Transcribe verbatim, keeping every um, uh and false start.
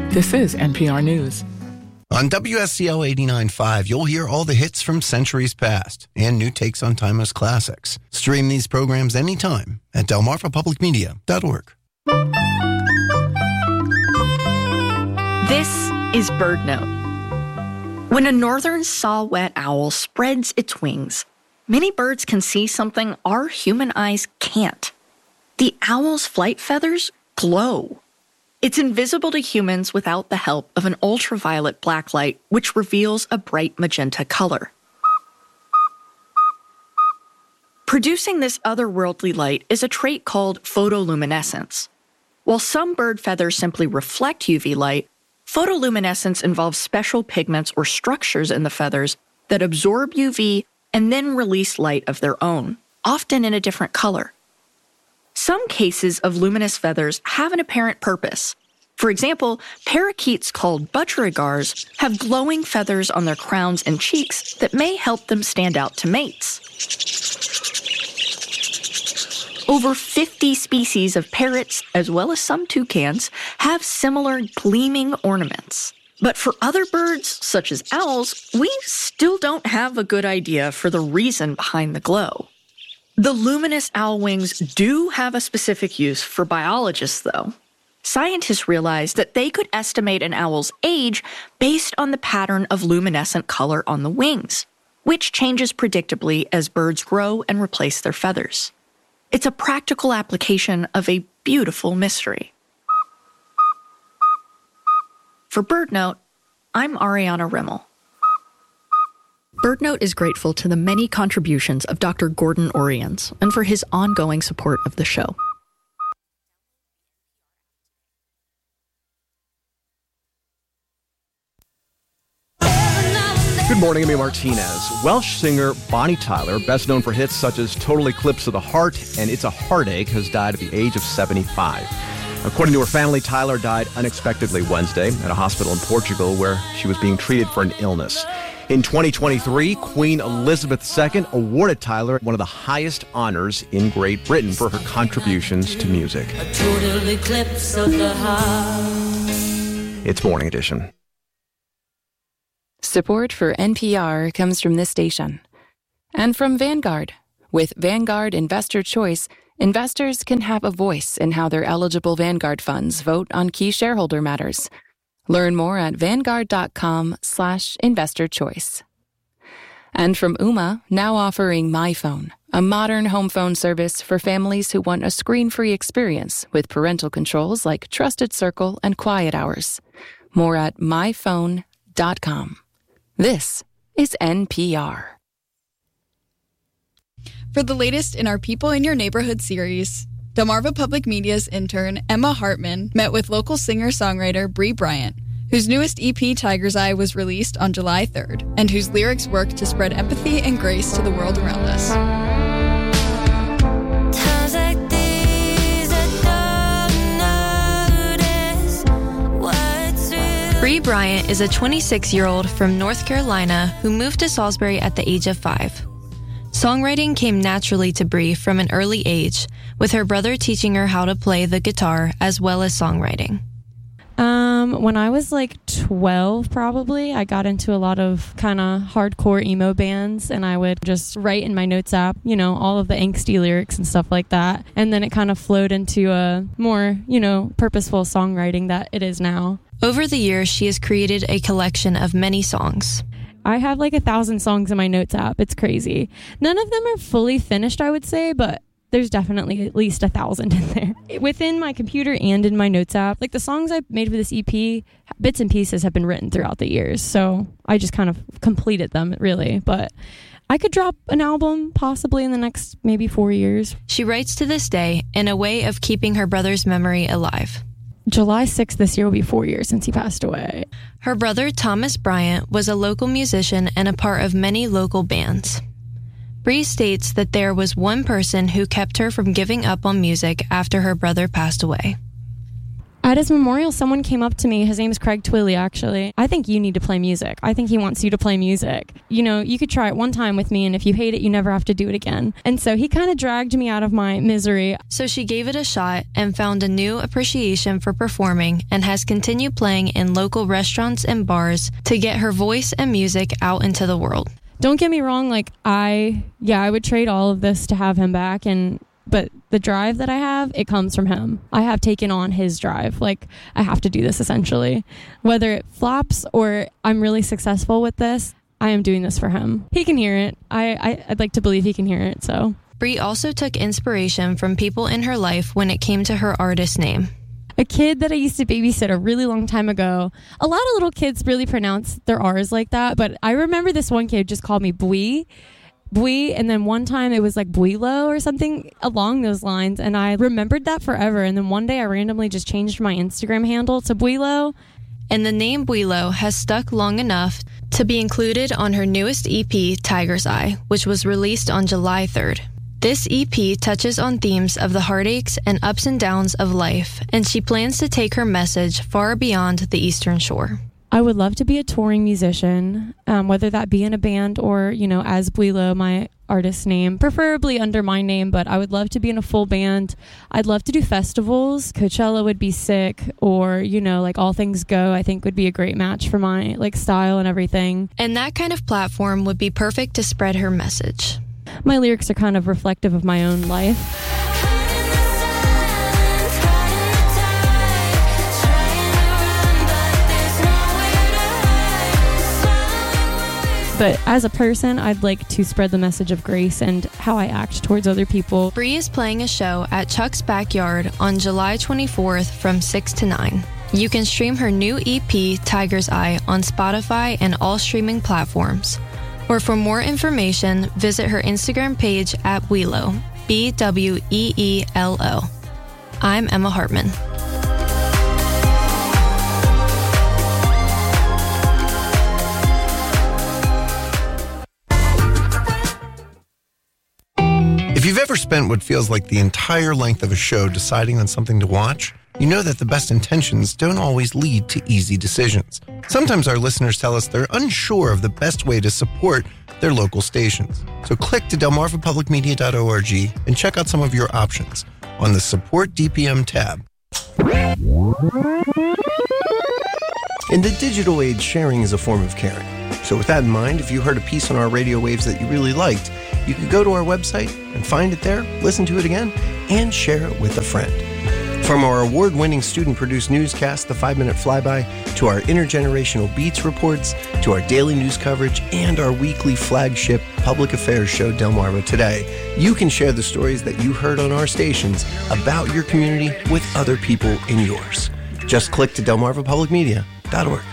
This is N P R News. On W S C L eighty-nine point five, you'll hear all the hits from centuries past and new takes on timeless classics. Stream these programs anytime at delmarva public media dot org. This is BirdNote. When a northern saw-whet owl spreads its wings, many birds can see something our human eyes can't. The owl's flight feathers glow. It's invisible to humans without the help of an ultraviolet blacklight, which reveals a bright magenta color. Producing this otherworldly light is a trait called photoluminescence. While some bird feathers simply reflect U V light, photoluminescence involves special pigments or structures in the feathers that absorb U V and then release light of their own, often in a different color. Some cases of luminous feathers have an apparent purpose. For example, parakeets called budgerigars have glowing feathers on their crowns and cheeks that may help them stand out to mates. Over fifty species of parrots, as well as some toucans, have similar gleaming ornaments. But for other birds, such as owls, we still don't have a good idea for the reason behind the glow. The luminous owl wings do have a specific use for biologists, though. Scientists realized that they could estimate an owl's age based on the pattern of luminescent color on the wings, which changes predictably as birds grow and replace their feathers. It's a practical application of a beautiful mystery. For BirdNote, I'm Ariana Rimmel. BirdNote is grateful to the many contributions of Doctor Gordon Oriens and for his ongoing support of the show. Good morning, I'm Martinez. Welsh singer Bonnie Tyler, best known for hits such as Total Eclipse of the Heart and It's a Heartache, has died at the age of seventy-five. According to her family, Tyler died unexpectedly Wednesday at a hospital in Portugal where she was being treated for an illness. In twenty twenty-three, Queen Elizabeth the Second awarded Tyler one of the highest honors in Great Britain for her contributions to music. A total eclipse of the heart. It's Morning Edition. Support for N P R comes from this station and from Vanguard. With Vanguard Investor Choice, investors can have a voice in how their eligible Vanguard funds vote on key shareholder matters. Learn more at vanguard.com slash investor choice. And from Ooma, now offering MyPhone, a modern home phone service for families who want a screen-free experience with parental controls like Trusted Circle and Quiet Hours. More at my phone dot com. This is N P R. For the latest in our People in Your Neighborhood series, Delmarva Public Media's intern Emma Hartman met with local singer-songwriter Bree Bryant, whose newest E P, Tiger's Eye, was released on July third, and whose lyrics work to spread empathy and grace to the world around us. Bree Bryant is a twenty-six-year-old from North Carolina who moved to Salisbury at the age of five. Songwriting came naturally to Bree from an early age, with her brother teaching her how to play the guitar as well as songwriting. Um, when I was like twelve, probably, I got into a lot of kind of hardcore emo bands, and I would just write in my notes app, you know, all of the angsty lyrics and stuff like that. And then it kind of flowed into a more, you know, purposeful songwriting that it is now. Over the years, she has created a collection of many songs. I have like a thousand songs in my notes app. It's crazy. None of them are fully finished, I would say, but there's definitely at least a thousand in there. Within my computer and in my notes app, like the songs I made for this E P, bits and pieces have been written throughout the years. So I just kind of completed them, really. But I could drop an album possibly in the next maybe four years. She writes to this day in a way of keeping her brother's memory alive. July sixth this year will be four years since he passed away. Her brother, Thomas Bryant, was a local musician and a part of many local bands. Bree states that there was one person who kept her from giving up on music after her brother passed away. At his memorial, someone came up to me. His name is Craig Twilley, actually. I think you need to play music. I think he wants you to play music. You know, you could try it one time with me, and if you hate it, you never have to do it again. And so he kind of dragged me out of my misery. So she gave it a shot and found a new appreciation for performing and has continued playing in local restaurants and bars to get her voice and music out into the world. Don't get me wrong, like, I, yeah, I would trade all of this to have him back, and but the drive that I have, it comes from him. I have taken on his drive. Like, I have to do this essentially. Whether it flops or I'm really successful with this, I am doing this for him. He can hear it. I, I, I'd like to believe he can hear it, so. Bree also took inspiration from people in her life when it came to her artist name. A kid that I used to babysit a really long time ago. A lot of little kids really pronounce their R's like that, but I remember this one kid just called me Bui. Bui, and then one time it was like Builo or something along those lines, and I remembered that forever. And then one day I randomly just changed my Instagram handle to Builo. And the name Builo has stuck long enough to be included on her newest E P, Tiger's Eye, which was released on July third. This E P touches on themes of the heartaches and ups and downs of life, and she plans to take her message far beyond the Eastern Shore. I would love to be a touring musician, um, whether that be in a band or, you know, as Builo, my artist name, preferably under my name, but I would love to be in a full band. I'd love to do festivals. Coachella would be sick, or, you know, like All Things Go, I think would be a great match for my, like, style and everything. And that kind of platform would be perfect to spread her message. My lyrics are kind of reflective of my own life. But as a person, I'd like to spread the message of grace and how I act towards other people. Bree is playing a show at Chuck's Backyard on July twenty-fourth from six to nine. You can stream her new E P, Tiger's Eye, on Spotify and all streaming platforms. Or for more information, visit her Instagram page at Weelo, B W E E L O. I'm Emma Hartman. If you've ever spent what feels like the entire length of a show deciding on something to watch, you know that the best intentions don't always lead to easy decisions. Sometimes our listeners tell us they're unsure of the best way to support their local stations. So click to delmarva public media dot org and check out some of your options on the Support D P M tab. In the digital age, sharing is a form of caring. So with that in mind, if you heard a piece on our radio waves that you really liked, you could go to our website and find it there, listen to it again, and share it with a friend. From our award-winning student-produced newscast, The five-Minute Flyby, to our intergenerational Beats reports, to our daily news coverage, and our weekly flagship public affairs show, Delmarva Today, you can share the stories that you heard on our stations about your community with other people in yours. Just click to delmarva public media dot org.